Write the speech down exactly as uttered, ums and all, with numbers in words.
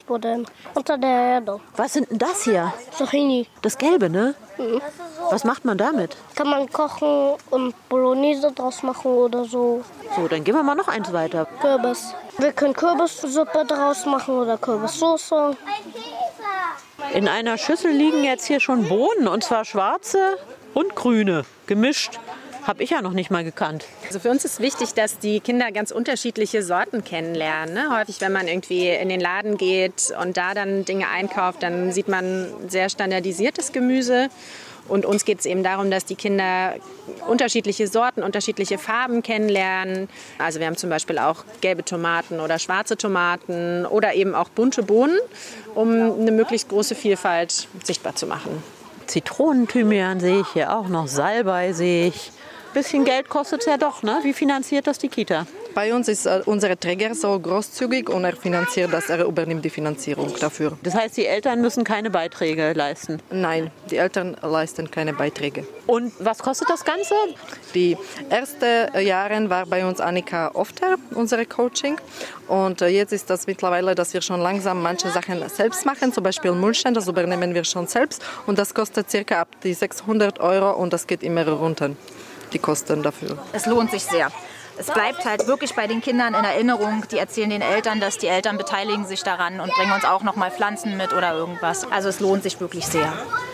Boden. Unter der Erde. Was sind denn das hier? Zucchini. Das Gelbe, ne? Mhm. Was macht man damit? Kann man kochen und Bolognese draus machen oder so. So, dann gehen wir mal noch eins weiter. Kürbis. Wir können Kürbissuppe draus machen oder Kürbissoße. In einer Schüssel liegen jetzt hier schon Bohnen, und zwar schwarze und grüne, gemischt. Habe ich ja noch nicht mal gekannt. Also für uns ist wichtig, dass die Kinder ganz unterschiedliche Sorten kennenlernen. Ne? Häufig, wenn man irgendwie in den Laden geht und da dann Dinge einkauft, dann sieht man sehr standardisiertes Gemüse. Und uns geht es eben darum, dass die Kinder unterschiedliche Sorten, unterschiedliche Farben kennenlernen. Also wir haben zum Beispiel auch gelbe Tomaten oder schwarze Tomaten oder eben auch bunte Bohnen, um eine möglichst große Vielfalt sichtbar zu machen. Zitronenthymian sehe ich hier auch noch, Salbei sehe ich. Bisschen Geld kostet es ja doch, ne? Wie finanziert das die Kita? Bei uns ist äh, unser Träger so großzügig und er finanziert das, er übernimmt die Finanzierung dafür. Das heißt, die Eltern müssen keine Beiträge leisten? Nein, die Eltern leisten keine Beiträge. Und was kostet das Ganze? Die ersten Jahre war bei uns Annika Ofter, unsere Coaching. Und jetzt ist das mittlerweile, dass wir schon langsam manche Sachen selbst machen. Zum Beispiel Müllstein, das übernehmen wir schon selbst. Und das kostet circa ab die sechshundert Euro und das geht immer runter, die Kosten dafür. Es lohnt sich sehr. Es bleibt halt wirklich bei den Kindern in Erinnerung. Die erzählen den Eltern, dass die Eltern beteiligen sich daran und bringen uns auch noch mal Pflanzen mit oder irgendwas. Also es lohnt sich wirklich sehr.